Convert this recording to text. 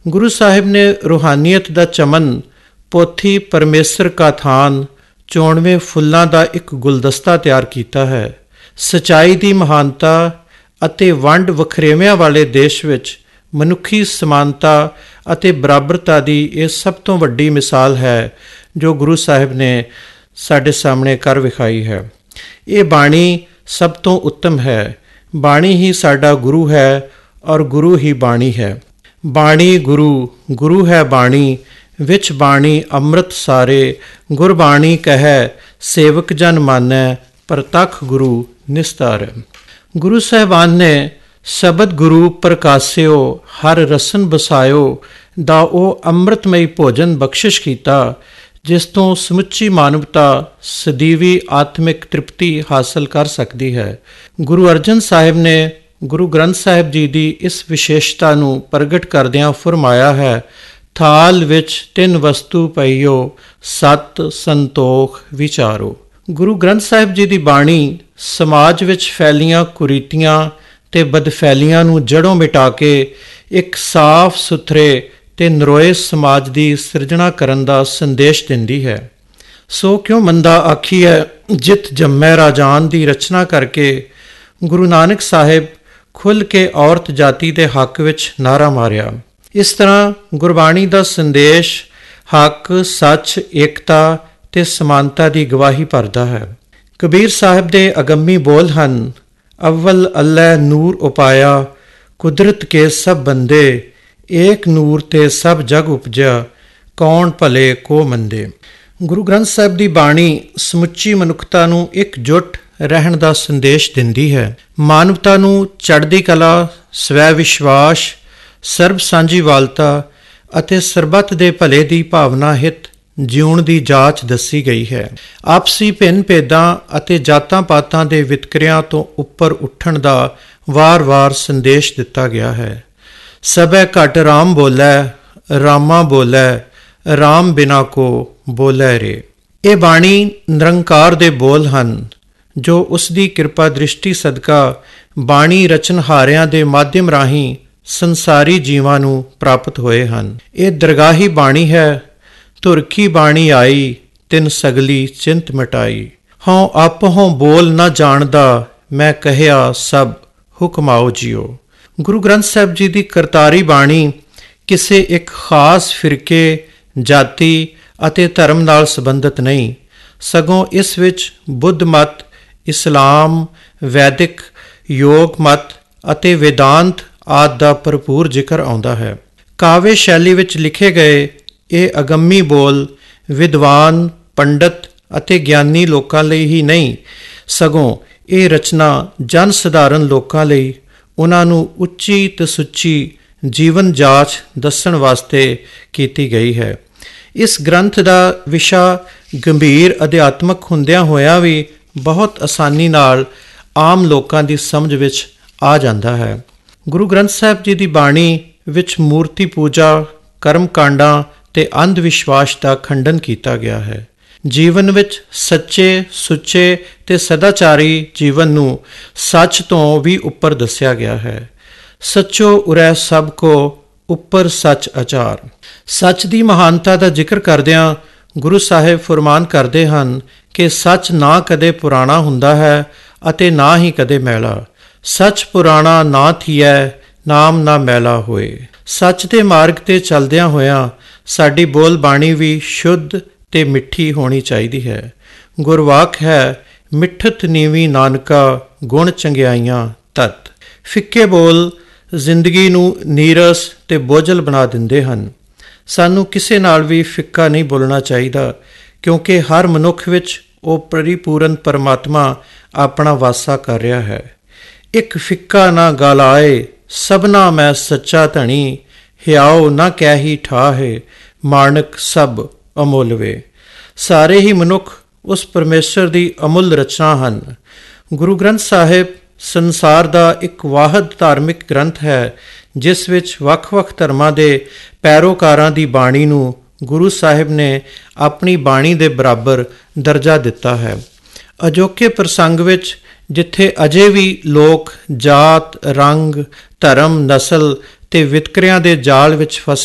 ਗੁਰੂ ਸਾਹਿਬ ਨੇ ਰੂਹਾਨੀਅਤ ਦਾ ਚਮਨ, ਪੋਥੀ ਪਰਮੇਸ਼ਰ ਕਾ ਥਾਨ, 94 ਫੁੱਲਾਂ ਦਾ ਇੱਕ ਗੁਲਦਸਤਾ ਤਿਆਰ ਕੀਤਾ ਹੈ। ਸੱਚਾਈ ਦੀ ਮਹਾਨਤਾ ਅਤੇ ਵੰਡ ਵਖਰੇਵਿਆਂ ਵਾਲੇ ਦੇਸ਼ ਵਿੱਚ ਮਨੁੱਖੀ ਸਮਾਨਤਾ ਅਤੇ ਬਰਾਬਰਤਾ ਦੀ ਇਹ ਸਭ ਤੋਂ ਵੱਡੀ ਮਿਸਾਲ ਹੈ ਜੋ ਗੁਰੂ ਸਾਹਿਬ ਨੇ ਸਾਡੇ ਸਾਹਮਣੇ ਕਰ ਵਿਖਾਈ ਹੈ। ਇਹ ਬਾਣੀ ਸਭ ਤੋਂ ਉੱਤਮ ਹੈ। ਬਾਣੀ ਹੀ ਸਾਡਾ ਗੁਰੂ ਹੈ ਔਰ ਗੁਰੂ ਹੀ ਬਾਣੀ ਹੈ। ਬਾਣੀ ਗੁਰੂ, ਗੁਰੂ ਹੈ ਬਾਣੀ, ਵਿੱਚ ਬਾਣੀ ਅੰਮ੍ਰਿਤ ਸਾਰੇ, ਗੁਰਬਾਣੀ ਕਹੈ ਸੇਵਕ ਜਨ ਮਾਨੈ, ਪ੍ਰਤੱਖ ਗੁਰੂ ਨਿਸਤਾਰੈ। ਗੁਰੂ ਸਾਹਿਬਾਨ ਨੇ ਸ਼ਬਦ ਗੁਰੂ ਪ੍ਰਕਾਸਿਓ, ਹਰ ਰਸਨ ਬਸਾਇਓ ਦਾ ਉਹ ਅੰਮ੍ਰਿਤਮਈ ਭੋਜਨ ਬਖਸ਼ਿਸ਼ ਕੀਤਾ ਜਿਸ ਤੋਂ ਸਮੁੱਚੀ ਮਾਨਵਤਾ ਸਦੀਵੀ ਆਤਮਿਕ ਤ੍ਰਿਪਤੀ ਹਾਸਲ ਕਰ ਸਕਦੀ ਹੈ। ਗੁਰੂ ਅਰਜਨ ਸਾਹਿਬ ਨੇ ਗੁਰੂ ਗ੍ਰੰਥ ਸਾਹਿਬ ਜੀ ਦੀ ਇਸ ਵਿਸ਼ੇਸ਼ਤਾ ਨੂੰ ਪ੍ਰਗਟ ਕਰਦਿਆਂ ਫਰਮਾਇਆ ਹੈ, ਥਾਲ ਵਿੱਚ 3 ਵਸਤੂ ਪਈਓ, ਸਤ ਸੰਤੋਖ ਵਿਚਾਰੋ। ਗੁਰੂ ਗ੍ਰੰਥ ਸਾਹਿਬ ਜੀ ਦੀ ਬਾਣੀ ਸਮਾਜ ਵਿੱਚ ਫੈਲੀਆਂ ਕੁਰੀਤੀਆਂ ਤੇ ਬਦਫੈਲੀਆਂ ਨੂੰ ਜੜੋਂ ਮਿਟਾ ਕੇ ਇੱਕ ਸਾਫ਼ ਸੁਥਰੇ ਤੇ ਨਰੋਏ ਸਮਾਜ ਦੀ ਸਿਰਜਣਾ ਕਰਨ ਦਾ ਸੰਦੇਸ਼ ਦਿੰਦੀ ਹੈ। ਸੋ ਕਿਉਂ ਮੰਦਾ ਆਖੀਐ ਜਿਤ ਜੰਮੈ ਰਾਜਾਨ ਦੀ ਰਚਨਾ ਕਰਕੇ ਗੁਰੂ ਨਾਨਕ ਸਾਹਿਬ ਖੁੱਲ੍ਹ ਕੇ ਔਰਤ ਜਾਤੀ ਦੇ ਹੱਕ ਵਿੱਚ ਨਾਅਰਾ ਮਾਰਿਆ। ਇਸ ਤਰ੍ਹਾਂ ਗੁਰਬਾਣੀ ਦਾ ਸੰਦੇਸ਼ ਹੱਕ, ਸੱਚ, ਏਕਤਾ ਤੇ ਸਮਾਨਤਾ ਦੀ ਗਵਾਹੀ ਭਰਦਾ ਹੈ। ਕਬੀਰ ਸਾਹਿਬ ਦੇ ਅਗੰਮੀ ਬੋਲ ਹਨ, ਅਵਲ ਅੱਲ੍ਹੈ ਨੂਰ ਉਪਾਇਆ, ਕੁਦਰਤ ਕੇ ਸਭ ਬੰਦੇ, ਏਕ ਨੂਰ ਤੇ ਸਭ ਜਗ ਉਪਜਿਆ, ਕੌਣ ਭਲੇ ਕੋ ਮੰਦੇ। ਗੁਰੂ ਗ੍ਰੰਥ ਸਾਹਿਬ ਦੀ ਬਾਣੀ ਸਮੁੱਚੀ ਮਨੁੱਖਤਾ ਨੂੰ ਇਕਜੁੱਟ ਰਹਿਣ ਦਾ ਸੰਦੇਸ਼ ਦਿੰਦੀ ਹੈ। ਮਾਨਵਤਾ ਨੂੰ ਚੜ੍ਹਦੀ ਕਲਾ, ਸਵੈ ਵਿਸ਼ਵਾਸ, ਸਰਬ ਸਾਂਝੀਵਾਲਤਾ ਅਤੇ ਸਰਬੱਤ ਦੇ ਭਲੇ ਦੀ ਭਾਵਨਾ ਹਿਤ ਜਿਉਣ ਦੀ ਜਾਚ ਦੱਸੀ ਗਈ ਹੈ। ਆਪਸੀ ਭਿੰਨ ਭੇਦਾਂ ਅਤੇ ਜਾਤਾਂ ਪਾਤਾਂ ਦੇ ਵਿਤਕਰਿਆਂ ਤੋਂ ਉੱਪਰ ਉੱਠਣ ਦਾ ਵਾਰ-ਵਾਰ ਸੰਦੇਸ਼ ਦਿੱਤਾ ਗਿਆ ਹੈ। ਸਭੈ ਘਟ ਰਾਮ ਬੋਲੈ, ਰਾਮਾ ਬੋਲੈ, ਰਾਮ ਬਿਨਾ ਕੋ ਬੋਲੈ ਰੇ। ਇਹ ਬਾਣੀ ਨਿਰੰਕਾਰ ਦੇ ਬੋਲ ਹਨ ਜੋ ਉਸ ਦੀ ਕਿਰਪਾ ਦ੍ਰਿਸ਼ਟੀ ਸਦਕਾ ਬਾਣੀ ਰਚਨਹਾਰਿਆਂ ਦੇ ਮਾਧਿਅਮ ਰਾਹੀਂ ਸੰਸਾਰੀ ਜੀਵਾਂ ਨੂੰ ਪ੍ਰਾਪਤ ਹੋਏ ਹਨ। ਇਹ ਦਰਗਾਹੀ ਬਾਣੀ ਹੈ, ਧੁਰਖੀ ਬਾਣੀ ਆਈ, ਤਿਨ ਸਗਲੀ ਚਿੰਤ ਮਿਟਾਈ। ਹਉ ਆਪਹੁ ਬੋਲ ਨਾ ਜਾਣਦਾ, ਮੈਂ ਕਹਿਆ ਸਭ ਹੁਕਮਾਓ ਜੀਓ। ਗੁਰੂ ਗ੍ਰੰਥ ਸਾਹਿਬ ਜੀ ਦੀ ਕਰਤਾਰੀ ਬਾਣੀ ਕਿਸੇ ਇੱਕ ਖਾਸ ਫਿਰਕੇ, ਜਾਤੀ ਅਤੇ ਧਰਮ ਨਾਲ ਸੰਬੰਧਿਤ ਨਹੀਂ, ਸਗੋਂ ਇਸ ਵਿੱਚ ਬੁੱਧ ਮਤ, ਇਸਲਾਮ, ਵੈਦਿਕ, ਯੋਗ ਮਤ ਅਤੇ ਵੇਦਾਂਤ ਆਦਿ ਦਾ ਭਰਪੂਰ ਜ਼ਿਕਰ ਆਉਂਦਾ ਹੈ। ਕਾਵਿ ਸ਼ੈਲੀ ਵਿੱਚ ਲਿਖੇ ਗਏ ਇਹ ਅਗੰਮੀ ਬੋਲ ਵਿਦਵਾਨ, ਪੰਡਤ ਅਤੇ ਗਿਆਨੀ ਲੋਕਾਂ ਲਈ ਹੀ ਨਹੀਂ, ਸਗੋਂ ਇਹ ਰਚਨਾ ਜਨ ਸਧਾਰਨ ਲੋਕਾਂ ਲਈ ਉਹਨਾਂ ਨੂੰ ਉੱਚੀ ਤੇ ਸੁੱਚੀ ਜੀਵਨ ਜਾਚ ਦੱਸਣ ਵਾਸਤੇ ਕੀਤੀ ਗਈ ਹੈ। ਇਸ ਗ੍ਰੰਥ ਦਾ ਵਿਸ਼ਾ ਗੰਭੀਰ ਅਧਿਆਤਮਕ ਹੁੰਦਿਆਂ ਹੋਇਆਂ ਵੀ ਬਹੁਤ ਆਸਾਨੀ ਨਾਲ ਆਮ ਲੋਕਾਂ ਦੀ ਸਮਝ ਵਿੱਚ ਆ ਜਾਂਦਾ ਹੈ। ਗੁਰੂ ਗ੍ਰੰਥ ਸਾਹਿਬ ਜੀ ਦੀ ਬਾਣੀ ਵਿੱਚ ਮੂਰਤੀ ਪੂਜਾ, ਕਰਮ ਕਾਂਡਾਂ ਤੇ ਅੰਧ ਵਿਸ਼ਵਾਸ ਦਾ ਖੰਡਨ ਕੀਤਾ ਗਿਆ ਹੈ। ਜੀਵਨ ਵਿੱਚ ਸੱਚੇ, ਸੁੱਚੇ ਤੇ ਸਦਾਚਾਰੀ ਜੀਵਨ ਨੂੰ ਸੱਚ ਤੋਂ ਵੀ ਉੱਪਰ ਦੱਸਿਆ ਗਿਆ ਹੈ। ਸੱਚੋ ਉਰੈ ਸਭ ਕੋ, ਉੱਪਰ ਸੱਚ ਆਚਾਰ। ਸੱਚ ਦੀ ਮਹਾਨਤਾ ਦਾ ਜ਼ਿਕਰ ਕਰਦਿਆਂ ਗੁਰੂ ਸਾਹਿਬ ਫਰਮਾਨ ਕਰਦੇ ਹਨ ਕਿ ਸੱਚ ਨਾ ਕਦੇ ਪੁਰਾਣਾ ਹੁੰਦਾ ਹੈ ਅਤੇ ਨਾ ਹੀ ਕਦੇ ਮੈਲਾ। ਸੱਚ ਪੁਰਾਣਾ ਨਾ ਥੀਐ, ਨਾਮ ਨਾ ਮੈਲਾ ਹੋਏ। ਸੱਚ ਦੇ ਮਾਰਗ ਤੇ ਚੱਲਦਿਆਂ ਹੋਇਆਂ ਸਾਡੀ ਬੋਲ ਬਾਣੀ ਵੀ ਸ਼ੁੱਧ ਤੇ ਮਿੱਠੀ ਹੋਣੀ ਚਾਹੀਦੀ ਹੈ। ਗੁਰਵਾਕ ਹੈ, ਮਿੱਠਤ ਨੀਵੀਂ ਨਾਨਕਾ, ਗੁਣ ਚੰਗਿਆਈਆਂ ਤਤ। ਫਿੱਕੇ ਬੋਲ ਜ਼ਿੰਦਗੀ ਨੂੰ ਨੀਰਸ ਤੇ ਬੋਝਲ ਬਣਾ ਦਿੰਦੇ ਹਨ। ਸਾਨੂੰ ਕਿਸੇ ਨਾਲ ਵੀ ਫਿੱਕਾ ਨਹੀਂ ਬੋਲਣਾ ਚਾਹੀਦਾ, ਕਿਉਂਕਿ ਹਰ ਮਨੁੱਖ ਵਿੱਚ ਉਹ ਪਰਿਪੂਰਨ ਪਰਮਾਤਮਾ ਆਪਣਾ ਵਾਸਾ ਕਰ ਰਿਹਾ ਹੈ। ਇੱਕ ਫਿੱਕਾ ਨਾ ਗਾਲਾਏ, ਸਭਨਾ ਮੈਂ ਸੱਚਾ ਧਣੀ, ਹਿਆਓ ਨਾ ਕਹਿ ਠਾਹੇ, ਮਾਣਕ ਸਭ ਅਮੁੱਲ ਵੇ। ਸਾਰੇ ਹੀ ਮਨੁੱਖ ਉਸ ਪਰਮੇਸ਼ਰ ਦੀ ਅਮੁੱਲ ਰਚਨਾ ਹਨ। ਗੁਰੂ ਗ੍ਰੰਥ ਸਾਹਿਬ ਸੰਸਾਰ ਦਾ ਇੱਕ ਵਾਹਿਦ ਧਾਰਮਿਕ ਗ੍ਰੰਥ ਹੈ ਜਿਸ ਵਿੱਚ ਵੱਖ-ਵੱਖ ਧਰਮਾਂ ਦੇ ਪੈਰੋਕਾਰਾਂ ਦੀ ਬਾਣੀ ਨੂੰ ਗੁਰੂ ਸਾਹਿਬ ਨੇ ਆਪਣੀ ਬਾਣੀ ਦੇ ਬਰਾਬਰ ਦਰਜਾ ਦਿੱਤਾ ਹੈ। ਅਜੋਕੇ ਪ੍ਰਸੰਗ ਵਿੱਚ ਜਿੱਥੇ ਅਜੇ ਵੀ ਲੋਕ ਜਾਤ, ਰੰਗ, ਧਰਮ, ਨਸਲ ਤੇ ਵਿਤਕਰਿਆਂ ਦੇ ਜਾਲ ਵਿੱਚ ਫਸੇ